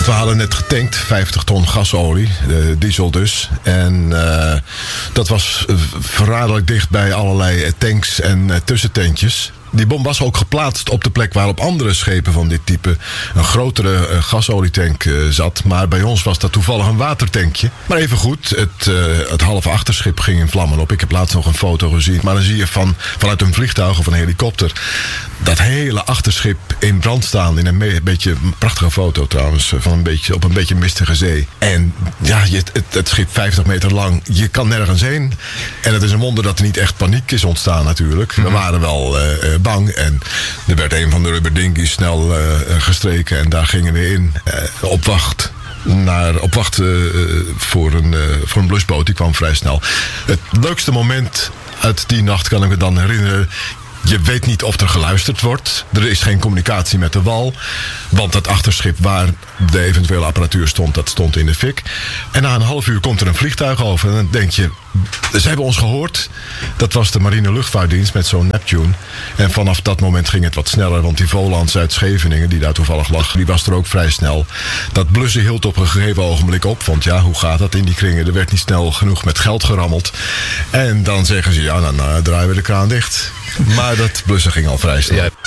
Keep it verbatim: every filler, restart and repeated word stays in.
We hadden net getankt, vijftig ton gasolie, uh, diesel dus. En uh, dat was uh, verraderlijk dicht bij allerlei tanks en uh, tussententjes. Die bom was ook geplaatst op de plek waar op andere schepen van dit type een grotere uh, gasolietank uh, zat. Maar bij ons was dat toevallig een watertankje. Maar even goed, het, uh, het halve achterschip ging in vlammen op. Ik heb laatst nog een foto gezien. Maar dan zie je van, vanuit een vliegtuig of een helikopter dat hele achterschip in brand staan. In een me- beetje, een prachtige foto trouwens, van een beetje, op een beetje mistige zee. En ja, je, het, het schip vijftig meter lang, je kan nergens heen. En het is een wonder dat er niet echt paniek is ontstaan natuurlijk. We waren wel uh, bang. En er werd een van de rubberdinkies snel uh, gestreken. En daar gingen we in uh, op wacht. Naar, op wacht uh, voor, een, uh, voor een blusboot. Die kwam vrij snel. Het leukste moment uit die nacht kan ik me dan herinneren. Je weet niet of er geluisterd wordt. Er is geen communicatie met de wal. Want dat achterschip waar de eventuele apparatuur stond, dat stond in de fik. En na een half uur komt er een vliegtuig over. En dan denk je, ze hebben ons gehoord. Dat was de Marine Luchtvaartdienst met zo'n Neptune. En vanaf dat moment ging het wat sneller. Want die Volans uit Scheveningen, die daar toevallig lag, die was er ook vrij snel. Dat blussen hield op een gegeven ogenblik op. Want ja, hoe gaat dat in die kringen? Er werd niet snel genoeg met geld gerammeld. En dan zeggen ze, ja, dan nou, draaien we de kraan dicht. Maar dat blussen ging al vrij snel. Ja.